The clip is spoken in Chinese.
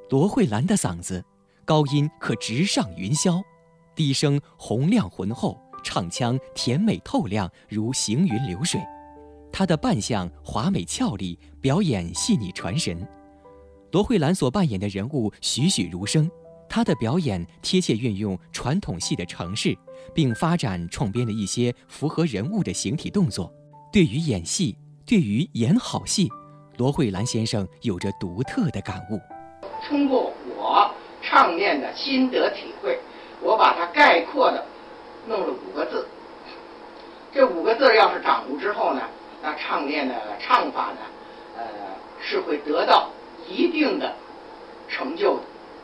罗慧兰的嗓子，高音可直上云霄，低声洪亮浑厚，唱腔甜美透亮，如行云流水。她的扮相华美俏丽，表演细腻传神。罗慧兰所扮演的人物栩栩如生，她的表演贴切运用传统戏的程式，并发展创编了一些符合人物的形体动作。对于演戏，对于演好戏，罗慧兰先生有着独特的感悟。 通过我唱念的心得体会，我把它概括的弄了5个字。这5个字要是掌握之后呢，那唱念的唱法呢，是会得到一定的成就的。